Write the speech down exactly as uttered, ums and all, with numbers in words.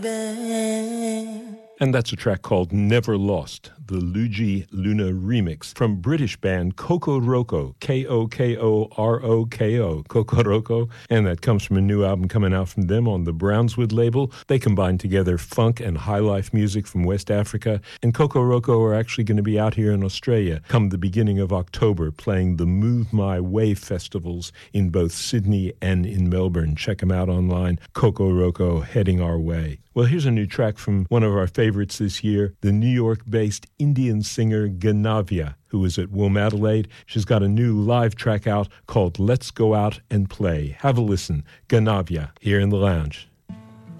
And that's a track called Never Lost, the Luigi Luna remix from British band Coco Roco, K O K O R O K O, Coco Roco, and that comes from a new album coming out from them on the Brownswood label. They combine together funk and high-life music from West Africa, and Coco Roco are actually going to be out here in Australia come the beginning of October, playing the Move My Way festivals in both Sydney and in Melbourne. Check them out online, Coco Roco, heading our way. Well, here's a new track from one of our favorites this year, the New York-based Indian singer Ganavia, who is at Womadelaide. She's got a new live track out called Let's Go Out and Play. Have a listen. Ganavia, here in the lounge.